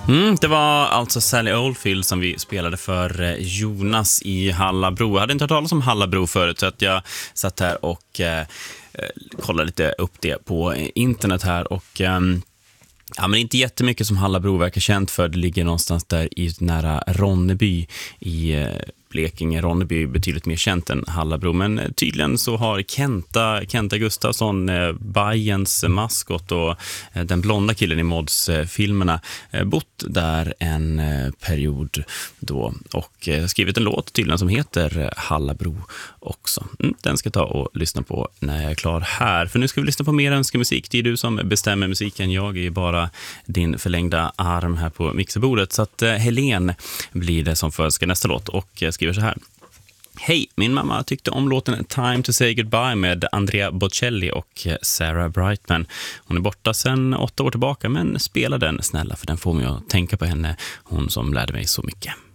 Det var alltså Sally Oldfield som vi spelade för Jonas i Hallabro. Jag hade inte hört talas om Hallabro förut, så att jag satt här och kollade lite upp det på internet här. Och ja, men inte jättemycket som Hallabro verkar känt för. Det ligger någonstans där i nära Ronneby i Blekinge. Ronneby är betydligt mer känt än Hallabro, men tydligen så har Kenta Gustafsson, Bajens maskot och den blonda killen i Mods-filmerna bott där en period då och skrivit en låt tydligen som heter Hallabro också. Den ska jag ta och lyssna på när jag är klar här, för nu ska vi lyssna på mer önskemusik. Det är du som bestämmer musiken, jag är bara din förlängda arm här på mixerbordet, så att Helen blir det som förskar nästa låt och skriver så här. Hej, min mamma tyckte om låten Time to say goodbye med Andrea Bocelli och Sarah Brightman. Hon är borta sedan 8 år tillbaka, men spela den snälla, för den får mig att tänka på henne, hon som lärde mig så mycket.